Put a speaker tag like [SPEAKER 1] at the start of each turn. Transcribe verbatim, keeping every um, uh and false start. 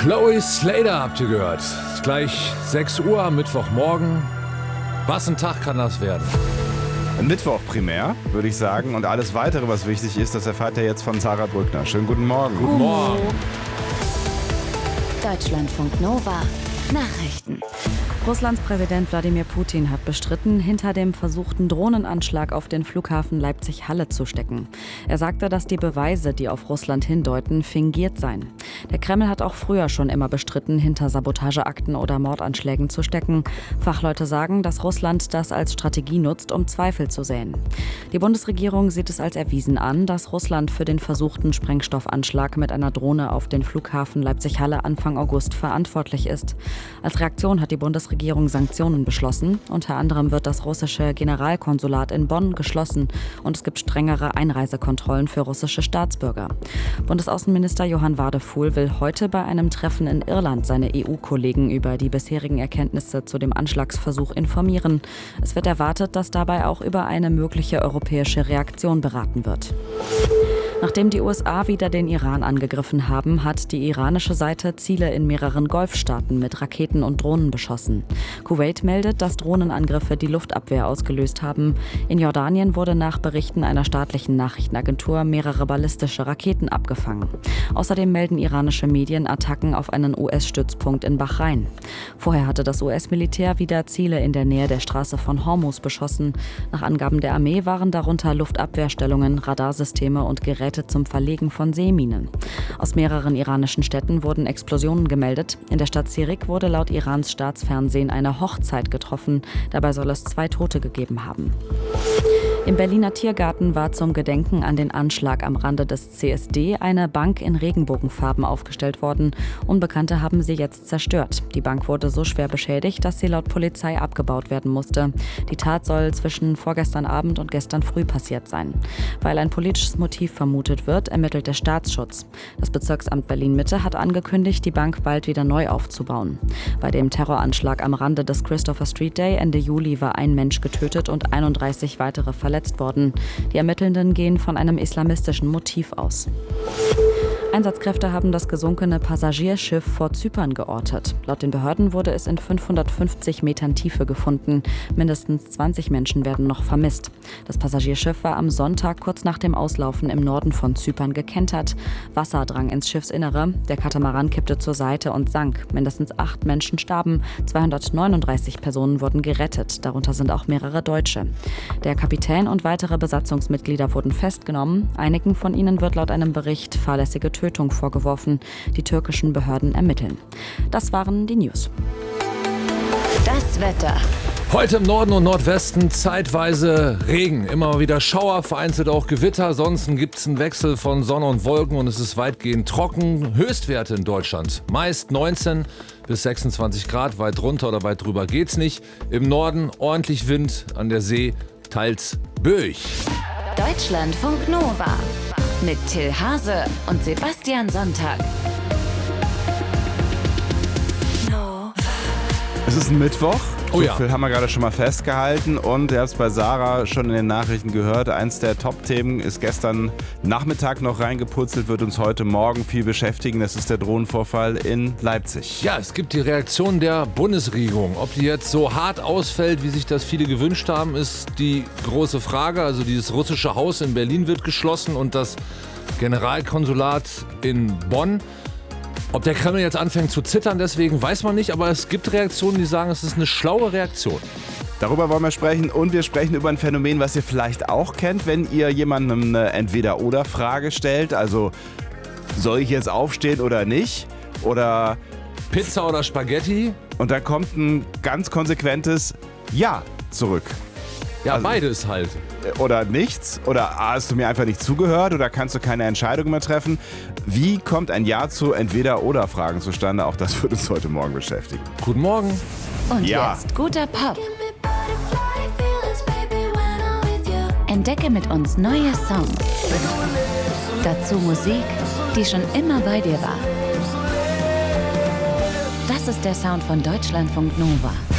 [SPEAKER 1] Chloe Slater habt ihr gehört. Ist gleich sechs Uhr am Mittwochmorgen. Was ein Tag kann das werden?
[SPEAKER 2] Ein Mittwoch primär, würde ich sagen. Und alles Weitere, was wichtig ist, das erfahrt ihr jetzt von Sarah Brückner. Schönen guten Morgen.
[SPEAKER 1] Guten Morgen.
[SPEAKER 3] Deutschlandfunk Nova. Nachrichten.
[SPEAKER 4] Russlands Präsident Wladimir Putin hat bestritten, hinter dem versuchten Drohnenanschlag auf den Flughafen Leipzig-Halle zu stecken. Er sagte, dass die Beweise, die auf Russland hindeuten, fingiert seien. Der Kreml hat auch früher schon immer bestritten, hinter Sabotageakten oder Mordanschlägen zu stecken. Fachleute sagen, dass Russland das als Strategie nutzt, um Zweifel zu säen. Die Bundesregierung sieht es als erwiesen an, dass Russland für den versuchten Sprengstoffanschlag mit einer Drohne auf den Flughafen Leipzig-Halle Anfang August verantwortlich ist. Als Reaktion hat die Bundesregierung Regierung Sanktionen beschlossen. Unter anderem wird das russische Generalkonsulat in Bonn geschlossen und es gibt strengere Einreisekontrollen für russische Staatsbürger. Bundesaußenminister Johann Wadefuhl will heute bei einem Treffen in Irland seine E U-Kollegen über die bisherigen Erkenntnisse zu dem Anschlagsversuch informieren. Es wird erwartet, dass dabei auch über eine mögliche europäische Reaktion beraten wird. Nachdem die U S A wieder den Iran angegriffen haben, hat die iranische Seite Ziele in mehreren Golfstaaten mit Raketen und Drohnen beschossen. Kuwait meldet, dass Drohnenangriffe die Luftabwehr ausgelöst haben. In Jordanien wurde nach Berichten einer staatlichen Nachrichtenagentur mehrere ballistische Raketen abgefangen. Außerdem melden iranische Medien Attacken auf einen U S-Stützpunkt in Bahrain. Vorher hatte das U S-Militär wieder Ziele in der Nähe der Straße von Hormuz beschossen. Nach Angaben der Armee waren darunter Luftabwehrstellungen, Radarsysteme und Geräte zum Verlegen von Seeminen. Aus mehreren iranischen Städten wurden Explosionen gemeldet. In der Stadt Sirik wurde laut Irans Staatsfernsehen eine Hochzeit getroffen. Dabei soll es zwei Tote gegeben haben. Im Berliner Tiergarten war zum Gedenken an den Anschlag am Rande des C S D eine Bank in Regenbogenfarben aufgestellt worden. Unbekannte haben sie jetzt zerstört. Die Bank wurde so schwer beschädigt, dass sie laut Polizei abgebaut werden musste. Die Tat soll zwischen vorgestern Abend und gestern früh passiert sein. Weil ein politisches Motiv vermutet wird, ermittelt der Staatsschutz. Das Bezirksamt Berlin-Mitte hat angekündigt, die Bank bald wieder neu aufzubauen. Bei dem Terroranschlag am Rande des Christopher Street Day Ende Juli war ein Mensch getötet und einunddreißig weitere verletzt worden. Die Ermittelnden gehen von einem islamistischen Motiv aus. Einsatzkräfte haben das gesunkene Passagierschiff vor Zypern geortet. Laut den Behörden wurde es in fünfhundertfünfzig Metern Tiefe gefunden. Mindestens zwanzig Menschen werden noch vermisst. Das Passagierschiff war am Sonntag kurz nach dem Auslaufen im Norden von Zypern gekentert. Wasser drang ins Schiffsinnere. Der Katamaran kippte zur Seite und sank. Mindestens acht Menschen starben. zweihundertneununddreißig Personen wurden gerettet. Darunter sind auch mehrere Deutsche. Der Kapitän und weitere Besatzungsmitglieder wurden festgenommen. Einigen von ihnen wird laut einem Bericht fahrlässige Tötung vorgeworfen. Die türkischen Behörden ermitteln. Das waren die News.
[SPEAKER 3] Das Wetter.
[SPEAKER 1] Heute im Norden und Nordwesten zeitweise Regen. Immer wieder Schauer, vereinzelt auch Gewitter. Ansonsten gibt es einen Wechsel von Sonne und Wolken und es ist weitgehend trocken. Höchstwerte in Deutschland. Meist neunzehn bis sechsundzwanzig Grad. Weit drunter oder weit drüber geht's nicht. Im Norden ordentlich Wind, an der See teils böig.
[SPEAKER 3] Deutschlandfunk Nova. Mit Till Hase und Sebastian Sonntag.
[SPEAKER 2] Es ist ein Mittwoch.
[SPEAKER 1] Oh
[SPEAKER 2] So
[SPEAKER 1] ja.
[SPEAKER 2] viel haben wir gerade schon mal festgehalten und ihr habt es bei Sarah schon in den Nachrichten gehört. Eins der Top-Themen ist gestern Nachmittag noch reingeputzelt, wird uns heute Morgen viel beschäftigen. Das ist der Drohnenvorfall in Leipzig.
[SPEAKER 1] Ja, es gibt die Reaktion der Bundesregierung. Ob die jetzt so hart ausfällt, wie sich das viele gewünscht haben, ist die große Frage. Also dieses russische Haus in Berlin wird geschlossen und das Generalkonsulat in Bonn. Ob der Kreml jetzt anfängt zu zittern, deswegen weiß man nicht, aber es gibt Reaktionen, die sagen, es ist eine schlaue Reaktion.
[SPEAKER 2] Darüber wollen wir sprechen und wir sprechen über ein Phänomen, was ihr vielleicht auch kennt, wenn ihr jemandem eine Entweder-oder-Frage stellt. Also, soll ich jetzt aufstehen oder nicht? Oder
[SPEAKER 1] Pizza oder Spaghetti?
[SPEAKER 2] Und da kommt ein ganz konsequentes Ja zurück.
[SPEAKER 1] Ja,
[SPEAKER 2] Also-
[SPEAKER 1] beides halt.
[SPEAKER 2] Oder nichts? Oder hast du mir einfach nicht zugehört? Oder kannst du keine Entscheidung mehr treffen? Wie kommt ein Ja zu Entweder-oder-Fragen zustande? Auch das wird uns heute Morgen beschäftigen.
[SPEAKER 1] Guten Morgen.
[SPEAKER 3] Und
[SPEAKER 2] Ja.
[SPEAKER 3] jetzt guter Pop. Entdecke mit uns neue Songs. Dazu Musik, die schon immer bei dir war. Das ist der Sound von Deutschlandfunk Nova.